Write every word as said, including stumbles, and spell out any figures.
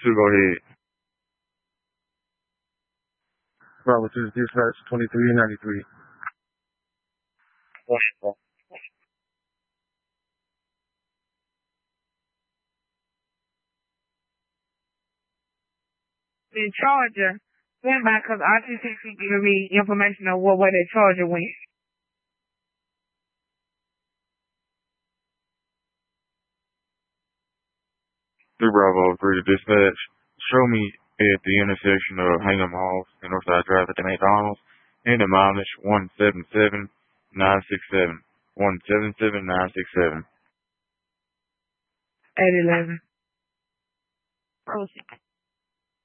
two, go ahead. Bravo two, dispatch twenty-three ninety-three. The charger went by because R T C C giving me information on what way the charger went. three Bravo three to dispatch. Show me at the intersection of Hingham Hall and Northside Drive at the McDonald's and the mileage one seven seven nine six seven. one seven seven nine six seven. eight eleven. Proceed.